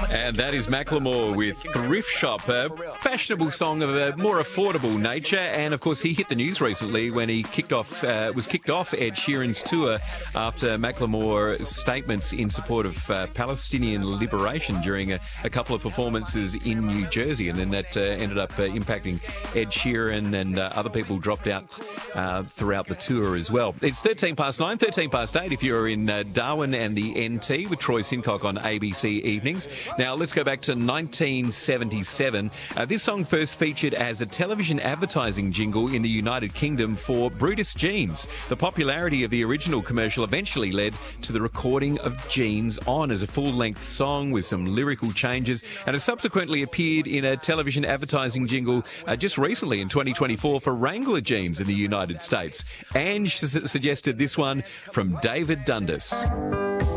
And that is Macklemore with Thrift Shop, a fashionable song of a more affordable nature. And of course, he hit the news recently when he was kicked off Ed Sheeran's tour after Macklemore's statements in support of Palestinian liberation during a couple of performances in New Jersey. And then that ended up impacting Ed Sheeran, and other people dropped out throughout the tour as well. It's 13 past 9, 13 past 8 if you're in Darwin and the NT with Troy Sincock on ABC Evenings. Now, let's go back to 1977. This song first featured as a television advertising jingle in the United Kingdom for Brutus Jeans. The popularity of the original commercial eventually led to the recording of Jeans On as a full-length song with some lyrical changes, and has subsequently appeared in a television advertising jingle just recently in 2024 for Wrangler Jeans in the United States. Ange suggested this one from David Dundas.